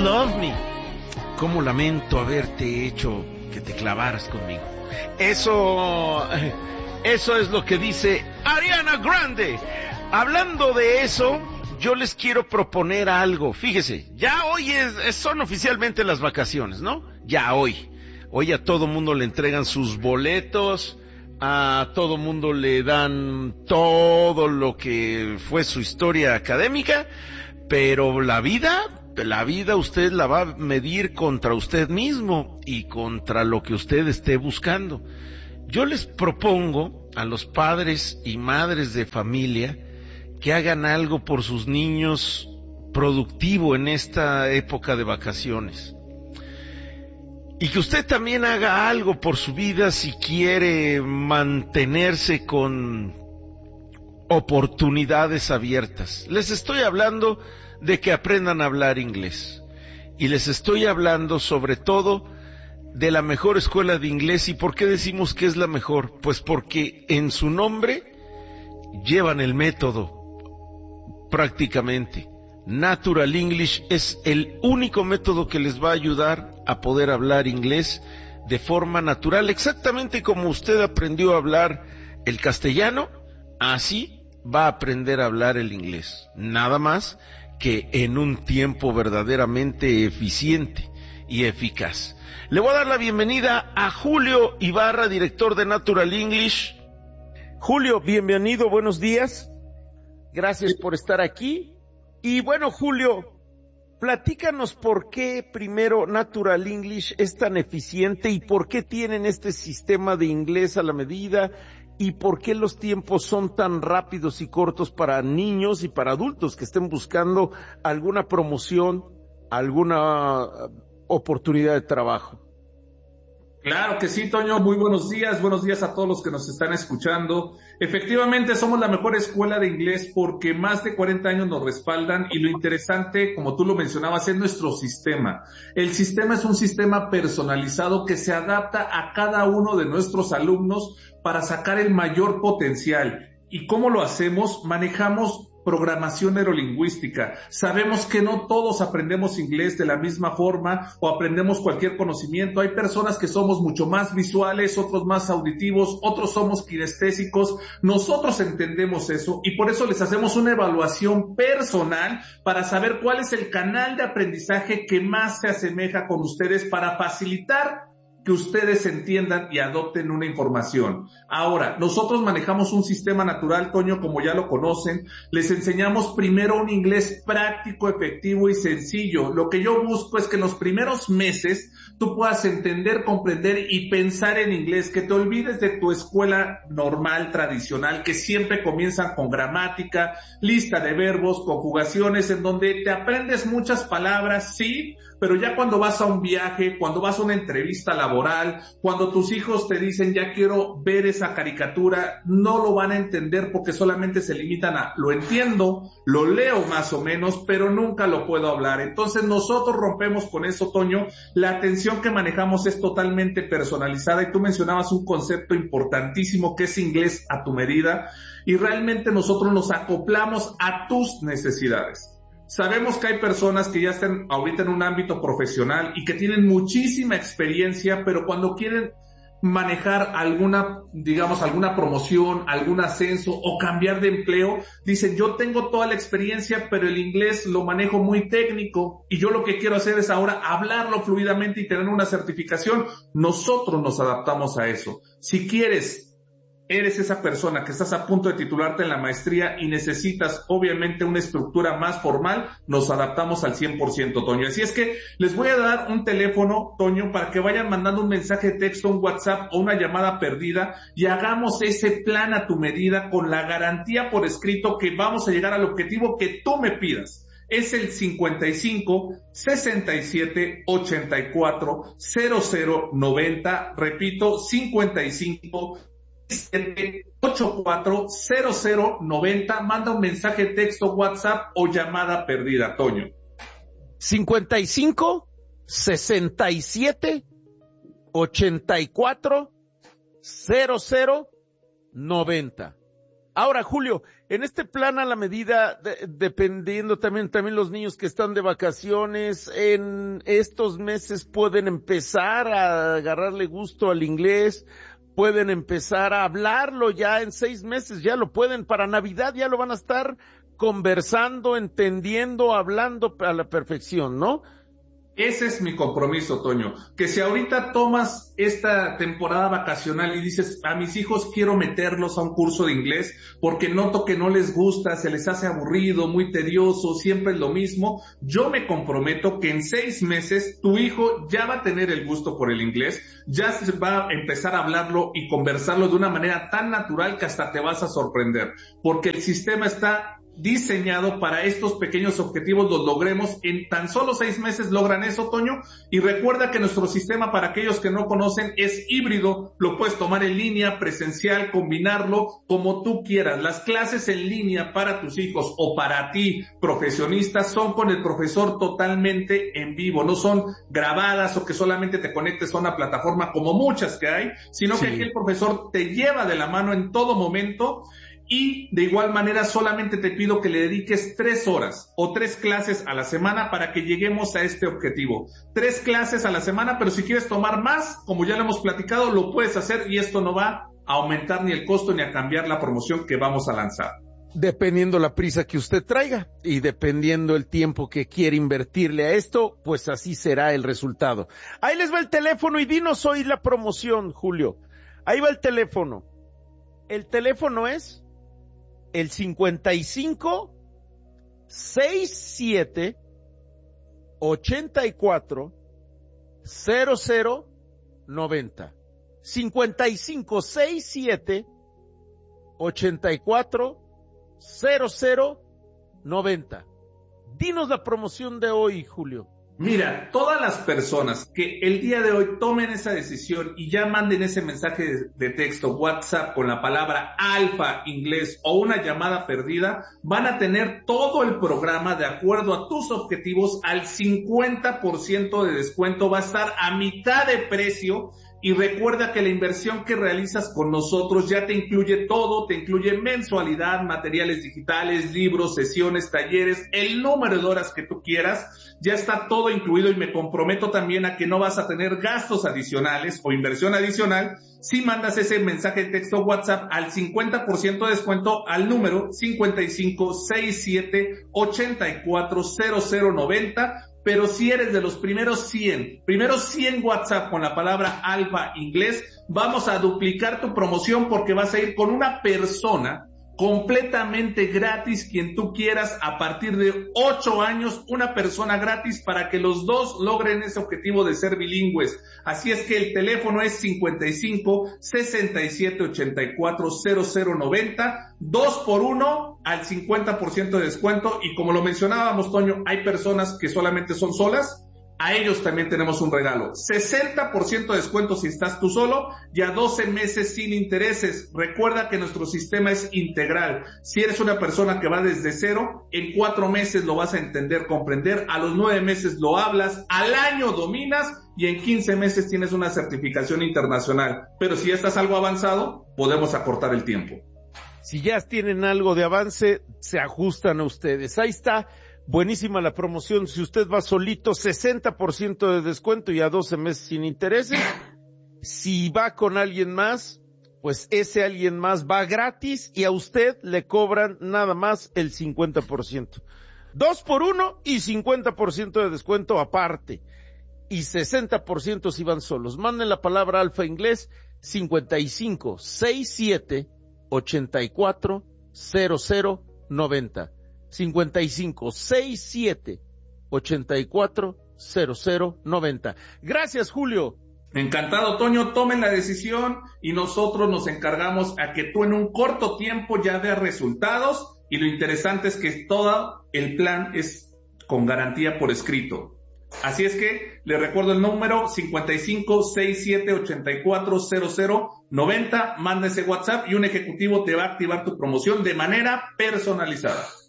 love me. Cómo lamento haberte hecho que te clavaras conmigo. Eso es lo que dice Ariana Grande. Hablando de eso, yo les quiero proponer algo. Fíjese, ya hoy son oficialmente las vacaciones, ¿no? Ya hoy. Hoy a todo mundo le entregan sus boletos, a todo mundo le dan todo lo que fue su historia académica, pero la vida usted la va a medir contra usted mismo y contra lo que usted esté buscando. Yo les propongo a los padres y madres de familia que hagan algo por sus niños productivo en esta época de vacaciones. Y que usted también haga algo por su vida si quiere mantenerse con oportunidades abiertas. Les estoy hablando de que aprendan a hablar inglés. Y les estoy hablando sobre todo de la mejor escuela de inglés. ¿Y por qué decimos que es la mejor? Pues porque en su nombre llevan el método prácticamente. Natural English es el único método que les va a ayudar a poder hablar inglés de forma natural, exactamente como usted aprendió a hablar el castellano, así va a aprender a hablar el inglés, nada más que en un tiempo verdaderamente eficiente y eficaz. Le voy a dar la bienvenida a Julio Ibarra, director de Natural English. Julio, bienvenido, buenos días. Gracias por estar aquí. Y bueno, Julio, platícanos por qué primero Natural English es tan eficiente y por qué tienen este sistema de inglés a la medida y por qué los tiempos son tan rápidos y cortos para niños y para adultos que estén buscando alguna promoción, alguna oportunidad de trabajo. Claro que sí, Toño, muy buenos días a todos los que nos están escuchando. Efectivamente, somos la mejor escuela de inglés porque más de 40 años nos respaldan y lo interesante, como tú lo mencionabas, es nuestro sistema. El sistema es un sistema personalizado que se adapta a cada uno de nuestros alumnos para sacar el mayor potencial. ¿Y cómo lo hacemos? Manejamos programación neurolingüística. Sabemos que no todos aprendemos inglés de la misma forma o aprendemos cualquier conocimiento. Hay personas que somos mucho más visuales, otros más auditivos, otros somos kinestésicos. Nosotros entendemos eso y por eso les hacemos una evaluación personal para saber cuál es el canal de aprendizaje que más se asemeja con ustedes para facilitar que ustedes entiendan y adopten una información. Ahora, nosotros manejamos un sistema natural, Toño, como ya lo conocen. Les enseñamos primero un inglés práctico, efectivo y sencillo. Lo que yo busco es que en los primeros meses tú puedas entender, comprender y pensar en inglés, que te olvides de tu escuela normal, tradicional, que siempre comienzan con gramática, lista de verbos, conjugaciones, en donde te aprendes muchas palabras, sí, pero ya cuando vas a un viaje, cuando vas a una entrevista laboral, cuando tus hijos te dicen ya quiero ver esa caricatura, no lo van a entender porque solamente se limitan a lo entiendo, lo leo más o menos, pero nunca lo puedo hablar. Entonces nosotros rompemos con eso, Toño. La atención que manejamos es totalmente personalizada y tú mencionabas un concepto importantísimo que es inglés a tu medida y realmente nosotros nos acoplamos a tus necesidades. Sabemos que hay personas que ya están ahorita en un ámbito profesional y que tienen muchísima experiencia, pero cuando quieren manejar alguna promoción, algún ascenso o cambiar de empleo, dicen yo tengo toda la experiencia, pero el inglés lo manejo muy técnico y yo lo que quiero hacer es ahora hablarlo fluidamente y tener una certificación. Nosotros nos adaptamos a eso. Si eres esa persona que estás a punto de titularte en la maestría y necesitas obviamente una estructura más formal, nos adaptamos al 100%, Toño. Así es que les voy a dar un teléfono, Toño, para que vayan mandando un mensaje de texto, un WhatsApp o una llamada perdida y hagamos ese plan a tu medida con la garantía por escrito que vamos a llegar al objetivo que tú me pidas. Es el 55 67 84 00 90, repito, 55 840090, manda un mensaje de texto, WhatsApp o llamada perdida, Toño. 55 67 84 0090. Ahora, Julio, en este plan a la medida, dependiendo también los niños que están de vacaciones, en estos meses pueden empezar a agarrarle gusto al inglés, pueden empezar a hablarlo ya en 6 meses, ya lo pueden, para Navidad ya lo van a estar conversando, entendiendo, hablando a la perfección, ¿no? Ese es mi compromiso, Toño, que si ahorita tomas esta temporada vacacional y dices, a mis hijos quiero meterlos a un curso de inglés porque noto que no les gusta, se les hace aburrido, muy tedioso, siempre es lo mismo, yo me comprometo que en 6 meses tu hijo ya va a tener el gusto por el inglés, ya se va a empezar a hablarlo y conversarlo de una manera tan natural que hasta te vas a sorprender, porque el sistema está diseñado para estos pequeños objetivos, los logremos. En tan solo 6 meses logran eso, Toño, y recuerda que nuestro sistema, para aquellos que no conocen, es híbrido, lo puedes tomar en línea, presencial, combinarlo como tú quieras. Las clases en línea para tus hijos o para ti, profesionistas, son con el profesor totalmente en vivo, no son grabadas o que solamente te conectes a una plataforma como muchas que hay, sino que aquí el profesor te lleva de la mano en todo momento. Y de igual manera solamente te pido que le dediques 3 horas o 3 clases a la semana para que lleguemos a este objetivo. 3 clases a la semana, pero si quieres tomar más, como ya lo hemos platicado, lo puedes hacer y esto no va a aumentar ni el costo ni a cambiar la promoción que vamos a lanzar. Dependiendo la prisa que usted traiga y dependiendo el tiempo que quiere invertirle a esto, pues así será el resultado. Ahí les va el teléfono y dinos hoy la promoción, Julio. Ahí va el teléfono. El teléfono es el 55 67 84 00 90. 55 67 84 00 90. Dinos la promoción de hoy, Julio. Mira, todas las personas que el día de hoy tomen esa decisión y ya manden ese mensaje de texto, WhatsApp, con la palabra Alfa Inglés o una llamada perdida, van a tener todo el programa de acuerdo a tus objetivos al 50% de descuento. Va a estar a mitad de precio. Y recuerda que la inversión que realizas con nosotros ya te incluye todo, te incluye mensualidad, materiales digitales, libros, sesiones, talleres, el número de horas que tú quieras, ya está todo incluido y me comprometo también a que no vas a tener gastos adicionales o inversión adicional si mandas ese mensaje de texto WhatsApp al 50% de descuento al número 55 67 84 00 90. Pero si eres de los primeros 100 WhatsApp con la palabra Alfa Inglés, vamos a duplicar tu promoción porque vas a ir con una persona completamente gratis, quien tú quieras, a partir de 8 años, una persona gratis para que los dos logren ese objetivo de ser bilingües. Así es que el teléfono es 55 67 84 00 90, 2 por 1 al 50% de descuento. Y como lo mencionábamos, Toño, hay personas que solamente son solas. A ellos también tenemos un regalo, 60% de descuento si estás tú solo y a 12 meses sin intereses. Recuerda que nuestro sistema es integral. Si eres una persona que va desde cero, en 4 meses lo vas a entender, comprender, a los 9 meses lo hablas, al año dominas y en 15 meses tienes una certificación internacional. Pero si ya estás algo avanzado, podemos acortar el tiempo. Si ya tienen algo de avance, se ajustan a ustedes. Ahí está. Buenísima la promoción. Si usted va solito, 60% de descuento y a 12 meses sin intereses. Si va con alguien más, pues ese alguien más va gratis y a usted le cobran nada más el 50%. 2 por 1 y 50% de descuento aparte. Y 60% si van solos. Manden la palabra Alfa Inglés 55 67 84 00 90. 55 67 84 00 90. Gracias, Julio. Encantado, Toño. Tomen la decisión y nosotros nos encargamos a que tú en un corto tiempo ya veas resultados. Y lo interesante es que todo el plan es con garantía por escrito. Así es que le recuerdo el número 55 67 84 00 90. Manda ese WhatsApp y un ejecutivo te va a activar tu promoción de manera personalizada.